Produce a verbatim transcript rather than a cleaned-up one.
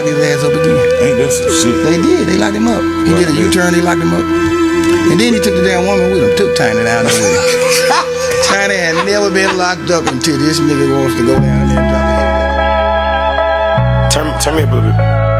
locked his ass up again. Ain't that some shit? They did. They locked him up. He Right, did a yeah. U-turn. They locked him up. And then he took the damn woman with him. Took Tiny down there with him. Tiny had never been locked up until this nigga wants to go down there and drop it. Turn, turn me up a little bit.